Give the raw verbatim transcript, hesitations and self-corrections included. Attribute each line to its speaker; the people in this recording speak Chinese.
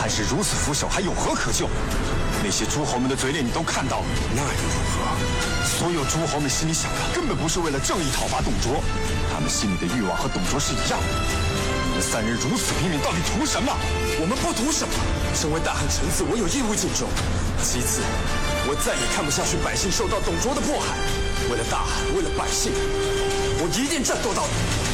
Speaker 1: 汉室如此腐朽，还有何可救？那些诸侯们的嘴脸你都看到了，
Speaker 2: 那又如何？
Speaker 1: 所有诸侯们心里想的根本不是为了正义讨伐董卓，他们心里的欲望和董卓是一样的。你们三人如此拼命，到底图什么？
Speaker 2: 我们不图什么。身为大汉臣子，我有义务尽忠。其次，我再也看不下去百姓受到董卓的迫害。为了大汉，为了百姓，我一定战斗到底。